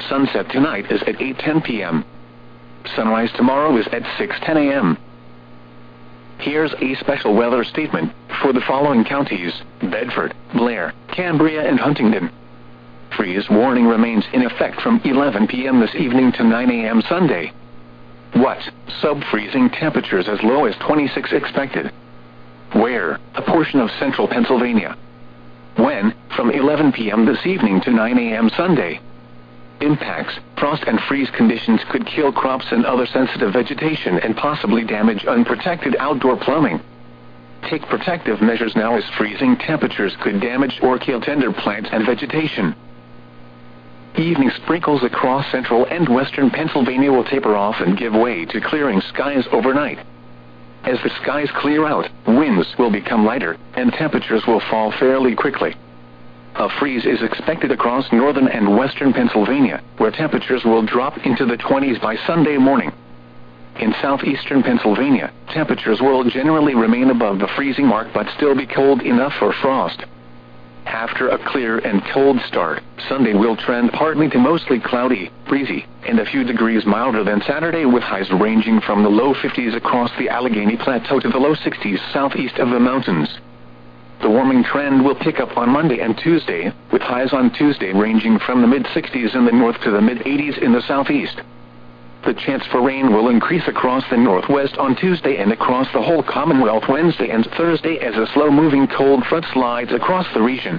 Sunset tonight is at 8:10 p.m. Sunrise tomorrow is at 6:10 a.m. Here's a special weather statement for the following counties: Bedford, Blair, Cambria and Huntingdon. Freeze warning remains in effect from 11 p.m. this evening to 9 a.m. Sunday. What? Sub-freezing temperatures as low as 26 expected. Where? A portion of central Pennsylvania. When? From 11 p.m. this evening to 9 a.m. Sunday. Impacts: frost and freeze conditions could kill crops and other sensitive vegetation and possibly damage unprotected outdoor plumbing. Take protective measures now as freezing temperatures could damage or kill tender plants and vegetation. Evening sprinkles across central and western Pennsylvania will taper off and give way to clearing skies overnight. As the skies clear out, winds will become lighter, and temperatures will fall fairly quickly. A freeze is expected across northern and western Pennsylvania, where temperatures will drop into the 20s by Sunday morning. In southeastern Pennsylvania, temperatures will generally remain above the freezing mark but still be cold enough for frost. After a clear and cold start, Sunday will trend partly to mostly cloudy, breezy, and a few degrees milder than Saturday, with highs ranging from the low 50s across the Allegheny Plateau to the low 60s southeast of the mountains. The warming trend will pick up on Monday and Tuesday, with highs on Tuesday ranging from the mid-60s in the north to the mid-80s in the southeast. The chance for rain will increase across the northwest on Tuesday and across the whole Commonwealth Wednesday and Thursday as a slow-moving cold front slides across the region.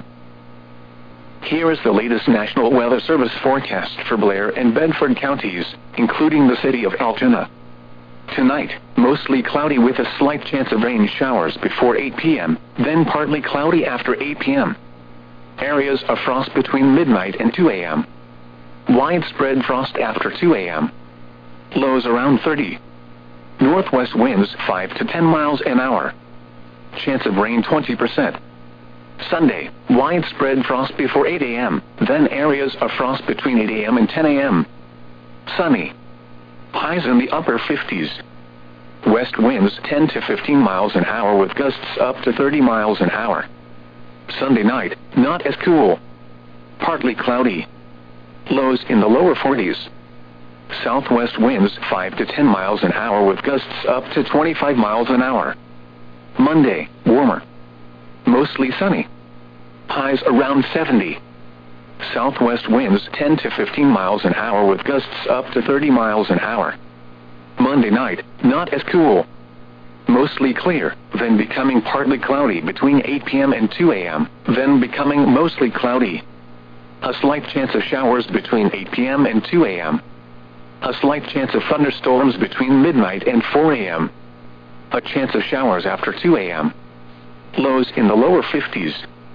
Here is the latest National Weather Service forecast for Blair and Bedford counties, including the city of Altoona. Tonight, mostly cloudy with a slight chance of rain showers before 8 p.m., then partly cloudy after 8 p.m. Areas of frost between midnight and 2 a.m. Widespread frost after 2 a.m. Lows around 30. Northwest winds 5 to 10 miles an hour. Chance of rain 20%. Sunday, widespread frost before 8 a.m., then areas of frost between 8 a.m. and 10 a.m. Sunny. Highs in the upper 50s. West winds 10 to 15 miles an hour with gusts up to 30 miles an hour. Sunday night, not as cool. Partly cloudy. Lows in the lower 40s. Southwest winds 5 to 10 miles an hour with gusts up to 25 miles an hour. Monday, warmer. Mostly sunny. Highs around 70. Southwest winds 10 to 15 miles an hour with gusts up to 30 miles an hour. Monday night, not as cool. Mostly clear, then becoming partly cloudy between 8 p.m. and 2 a.m., then becoming mostly cloudy. A slight chance of showers between 8 p.m. and 2 a.m. A slight chance of thunderstorms between midnight and 4 a.m. A chance of showers after 2 a.m. Lows in the lower 50s.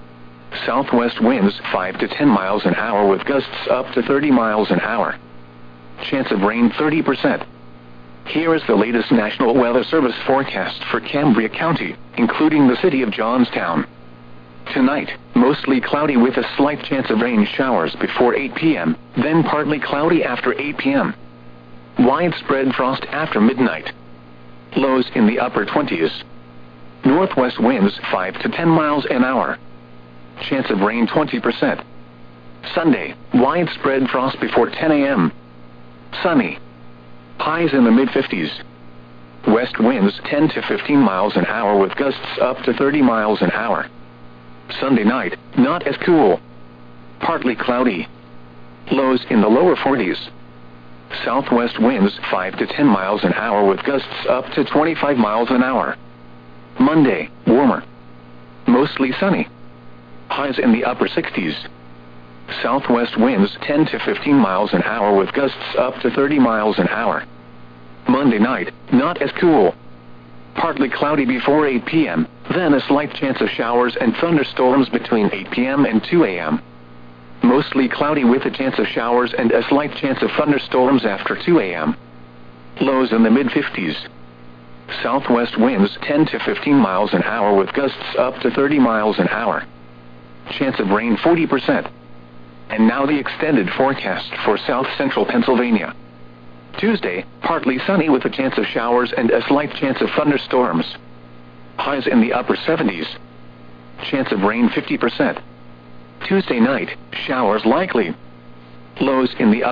Southwest winds 5 to 10 miles an hour with gusts up to 30 miles an hour. Chance of rain 30%. Here is the latest National Weather Service forecast for Cambria County, including the city of Johnstown. Tonight, mostly cloudy with a slight chance of rain showers before 8 p.m., then partly cloudy after 8 p.m. Widespread frost after midnight. Lows in the upper 20s. Northwest winds 5 to 10 miles an hour. Chance of rain 20%. Sunday, widespread frost before 10 a.m. Sunny. Highs in the mid-50s. West winds 10 to 15 miles an hour with gusts up to 30 miles an hour. Sunday night, not as cool. Partly cloudy. Lows in the lower 40s. Southwest winds 5 to 10 miles an hour with gusts up to 25 miles an hour. Monday, warmer. Mostly sunny. Highs in the upper 60s. Southwest winds 10 to 15 miles an hour with gusts up to 30 miles an hour. Monday night, not as cool. Partly cloudy before 8 p.m., then a slight chance of showers and thunderstorms between 8 p.m. and 2 a.m. Mostly cloudy with a chance of showers and a slight chance of thunderstorms after 2 a.m. Lows in the mid-50s. Southwest winds 10 to 15 miles an hour with gusts up to 30 miles an hour. Chance of rain 40%. And now the extended forecast for south-central Pennsylvania. Tuesday, partly sunny with a chance of showers and a slight chance of thunderstorms. Highs in the upper 70s. Chance of rain 50%. Tuesday night, showers likely. Lows in the